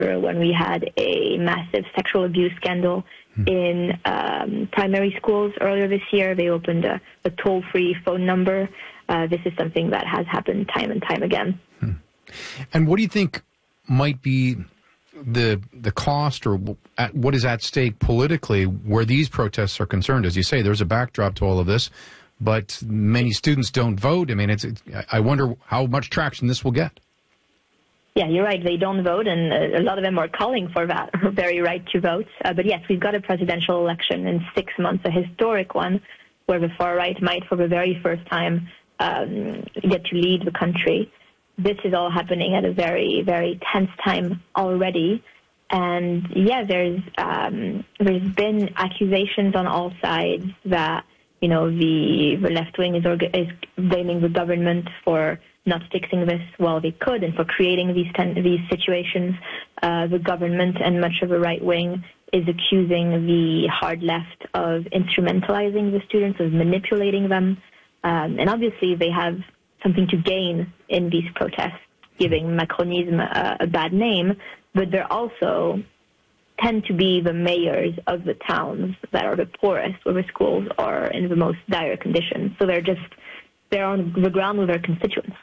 when we had a massive sexual abuse scandal in primary schools earlier this year. They opened a toll-free phone number. This is something that has happened time and time again. And what do you think might be the cost, or what is at stake politically where these protests are concerned? As you say, there's a backdrop to all of this, but many students don't vote. I mean, I wonder how much traction this will get. Yeah, you're right. They don't vote, and a lot of them are calling for that very right to vote. But yes, we've got a presidential election in 6 months, a historic one, where the far right might, for the very first time, get to lead the country. This is all happening at a very, very tense time already. And yeah, there's been accusations on all sides that, you know, the left wing is blaming the government for not fixing this while they could and for creating these situations. The government and much of the right wing is accusing the hard left of instrumentalizing the students, of manipulating them. And obviously they have something to gain in these protests, giving Macronism a bad name, but they're also tend to be the mayors of the towns that are the poorest, where the schools are in the most dire conditions. So they're on the ground with their constituents.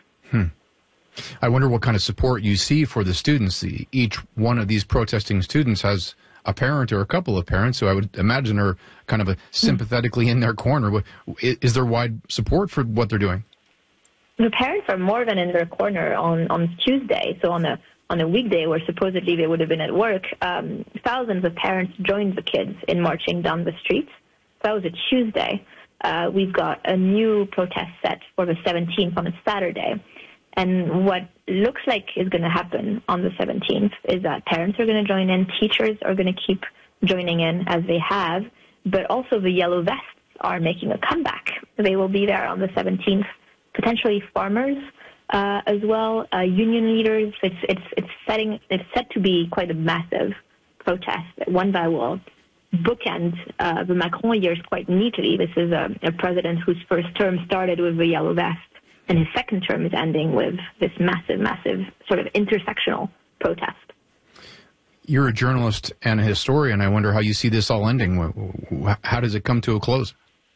I wonder what kind of support you see for the students. Each one of these protesting students has a parent or a couple of parents who I would imagine are kind of sympathetically in their corner. Is there wide support for what they're doing? The parents are more than in their corner on Tuesday. So on a weekday where supposedly they would have been at work, thousands of parents joined the kids in marching down the streets. That was a Tuesday. We've got a new protest set for the 17th on a Saturday. And what looks like is going to happen on the 17th is that parents are going to join in, teachers are going to keep joining in as they have, but also the yellow vests are making a comeback. They will be there on the 17th, potentially farmers as well, union leaders. It's set to be quite a massive protest, one that will bookend the Macron years quite neatly. This is a president whose first term started with the yellow vest, and his second term is ending with this massive, massive sort of intersectional protest. You're a journalist and a historian. I wonder how you see this all ending. How does it come to a close?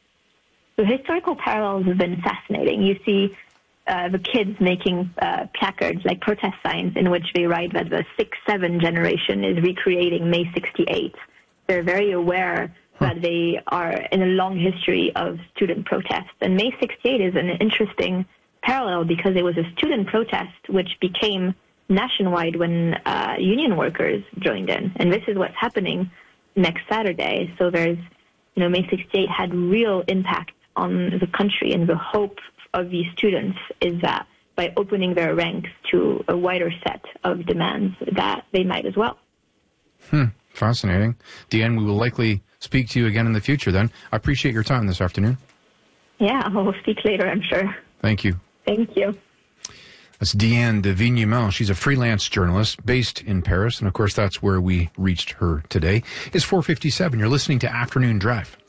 The historical parallels have been fascinating. You see the kids making placards, like protest signs, in which they write that the 6-7 generation is recreating May 68. They're very aware that they are in a long history of student protests. And May 68 is an interesting parallel because it was a student protest which became nationwide when union workers joined in. And this is what's happening next Saturday. So there's, May 68 had real impact on the country, and the hope of these students is that by opening their ranks to a wider set of demands that they might as well. Fascinating. Diane, we will likely speak to you again in the future then. I appreciate your time this afternoon. Yeah, we'll speak later, I'm sure. Thank you. Thank you. That's Diane de Vignemont. She's a freelance journalist based in Paris, and of course that's where we reached her today. It's 4:57. You're listening to Afternoon Drive.